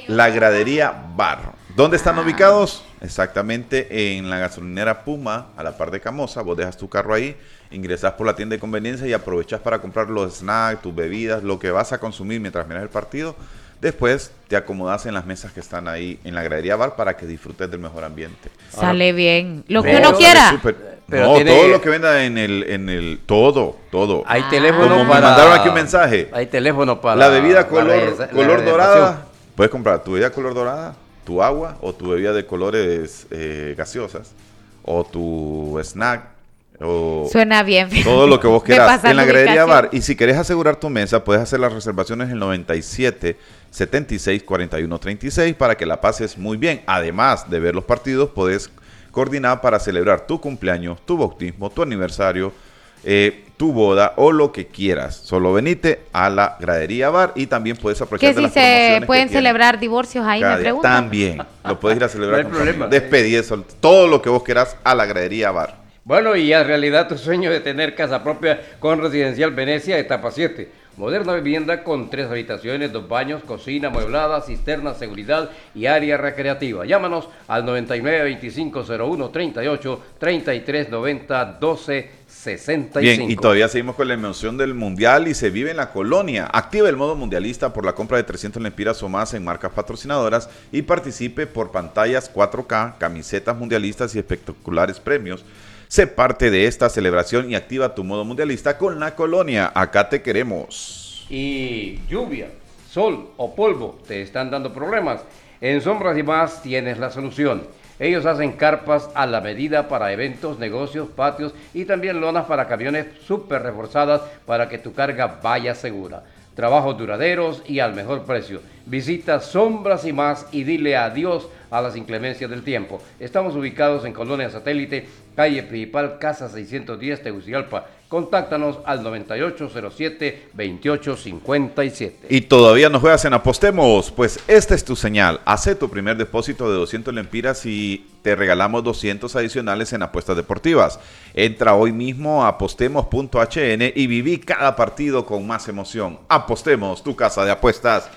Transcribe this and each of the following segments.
La Gradería Bar. ¿Dónde están ubicados? Exactamente en la gasolinera Puma, a la par de Camosa. Vos dejas tu carro ahí, ingresas por la tienda de conveniencia y aprovechas para comprar los snacks, tus bebidas, lo que vas a consumir mientras miras el partido. Después te acomodas en las mesas que están ahí en la Gradería Bar para que disfrutes del mejor ambiente. Sale bien. Lo que uno quiera. Pero no, todo lo que venda en el todo. Hay teléfono como para... me mandaron aquí un mensaje. Hay teléfono para... La bebida color dorada. Puedes Puedes comprar tu bebida color dorada, tu agua o tu bebida de colores gaseosas o tu snack o suena bien. todo lo que vos quieras en la Gradería Bar. Y si querés asegurar tu mesa, puedes hacer las reservaciones en el 97 76 41 36 para que la pases muy bien. Además de ver los partidos, podés coordinar para celebrar tu cumpleaños, tu bautismo, tu aniversario, tu boda o lo que quieras. Solo venite a la Gradería Bar y también puedes aprovechar de las promociones se pueden celebrar divorcios ahí, me preguntan. También lo puedes ir a celebrar. No hay problema. Despedidas, todo lo que vos quieras a la Gradería Bar. Bueno, y en realidad tu sueño de tener casa propia con Residencial Venecia, etapa 7. Moderna vivienda con 3 habitaciones, 2 baños, cocina amueblada, cisterna, seguridad y área recreativa. Llámanos al 99250138 3390 1265. Bien, y todavía seguimos con la emoción del Mundial y se vive en la colonia. Activa el modo mundialista por la compra de 300 lempiras o más en marcas patrocinadoras y participe por pantallas 4K, camisetas mundialistas y espectaculares premios. Sé parte de esta celebración y activa tu modo mundialista con la colonia. Acá te queremos. Y lluvia, sol o polvo te están dando problemas. En Sombras y Más tienes la solución. Ellos hacen carpas a la medida para eventos, negocios, patios y también lonas para camiones súper reforzadas para que tu carga vaya segura. Trabajos duraderos y al mejor precio. Visita Sombras y Más y dile adiós a las inclemencias del tiempo. Estamos ubicados en Colonia Satélite, calle principal, casa 610, Tegucigalpa. Contáctanos al 9807-2857. Y todavía no juegas en Apostemos, pues esta es tu señal. Haz tu primer depósito de 200 lempiras y te regalamos 200 adicionales en apuestas deportivas. Entra hoy mismo a apostemos.hn y viví cada partido con más emoción. Apostemos, tu casa de apuestas.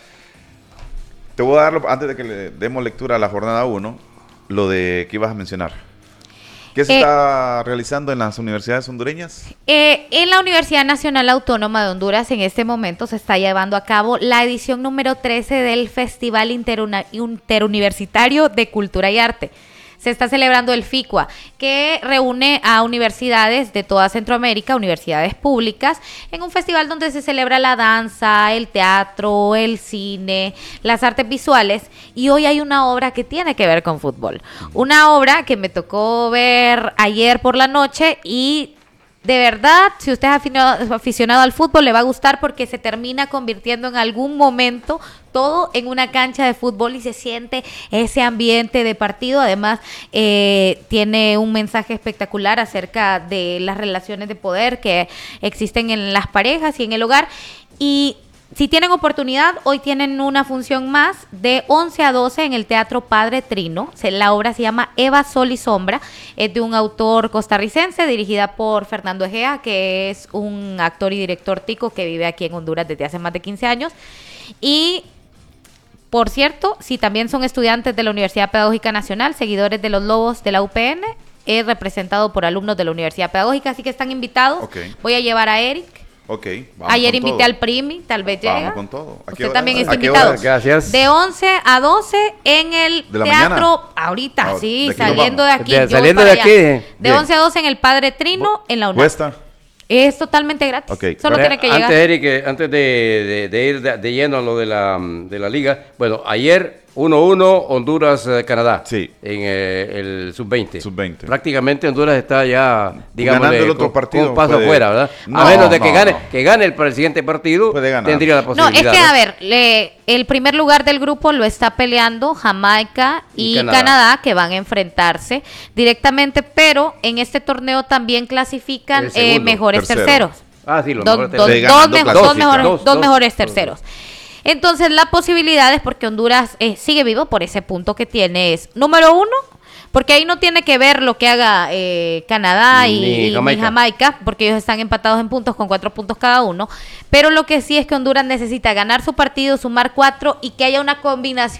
Te voy a dar, antes de que le demos lectura a la jornada 1, lo de que ibas a mencionar. ¿Qué se está realizando en las universidades hondureñas? En la Universidad Nacional Autónoma de Honduras en este momento se está llevando a cabo la edición número 13 del Festival Interuniversitario de Cultura y Arte. Se está celebrando el FICUA, que reúne a universidades de toda Centroamérica, universidades públicas, en un festival donde se celebra la danza, el teatro, el cine, las artes visuales. Y hoy hay una obra que tiene que ver con fútbol. Una obra que me tocó ver ayer por la noche y... de verdad, si usted es aficionado al fútbol, le va a gustar porque se termina convirtiendo en algún momento todo en una cancha de fútbol y se siente ese ambiente de partido. Además, tiene un mensaje espectacular acerca de las relaciones de poder que existen en las parejas y en el hogar. Y si tienen oportunidad, hoy tienen una función más de 11 a 12 en el Teatro Padre Trino. La obra se llama Eva, Sol y Sombra. Es de un autor costarricense, dirigida por Fernando Egea, que es un actor y director tico que vive aquí en Honduras desde hace más de 15 años. Y, por cierto, si también son estudiantes de la Universidad Pedagógica Nacional, seguidores de los Lobos de la UPN, es representado por alumnos de la Universidad Pedagógica, así que están invitados. Okay. Voy a llevar a Eric. Okay, vamos. Ayer invité al Primi, tal vez llega. Vamos con todo. Usted también está invitado. Gracias. De 11 a 12 en el teatro, mañana. Ahorita, sí, de saliendo de aquí. Saliendo de aquí. De Bien. 11 a 12 en el Padre Trino, en la UNAM. ¿Cuesta? Es totalmente gratis. Okay. Solo tiene que llegar. Antes, Eric, antes de ir de lleno a lo de la liga, bueno, ayer 1-1 Honduras-Canadá. Sí. En el sub-20. Sub-20. Prácticamente Honduras está ya, digamos, ganando el otro partido, un paso puede... afuera, ¿verdad? No, a menos de no, que gane el para el siguiente partido, puede ganar. tendría la No, posibilidad. es que, a ver, el primer lugar del grupo lo está peleando Jamaica y Canadá, que van a enfrentarse directamente, pero en este torneo también clasifican mejores terceros. Ah, sí, los dos mejores terceros. Entonces la posibilidad es, porque Honduras sigue vivo por ese punto que tiene, es número 1, porque ahí no tiene que ver lo que haga Canadá y Jamaica, porque ellos están empatados en puntos con 4 puntos cada uno, pero lo que sí es que Honduras necesita ganar su partido, sumar 4 y que haya una combinación